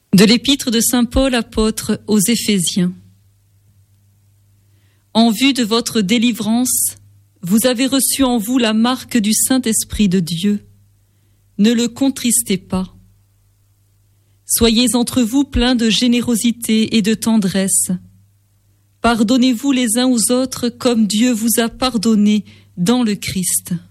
De l'épître de saint Paul apôtre aux Éphésiens. En vue de votre délivrance, vous avez reçu en vous la marque du Saint-Esprit de Dieu. Ne le contristez pas. Soyez entre vous pleins de générosité et de tendresse. Pardonnez-vous les uns aux autres comme Dieu vous a pardonné dans le Christ.